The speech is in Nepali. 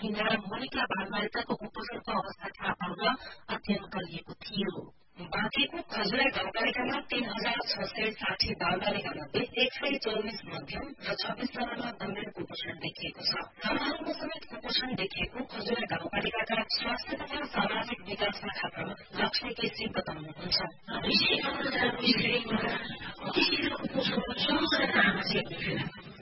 महिला मोनिका बालबालिकाको कुपोषणको अवस्था थाहा पाउन अध्ययन गरिएको थियो। बाँकेको खजुरा गाउँपालिकामा 3660 बालबालिका मध्ये 124 मध्यम र 26 जनामा गम्भीर कुपोषण देखिएको छ। आमाहरूको समेत कुपोषण देखिएको खजुरा गाउँपालिकाका स्वास्थ्य तथा सामाजिक विकास शाखा प्रमुख लक्ष्मी केसी बताउनुहुन्छ।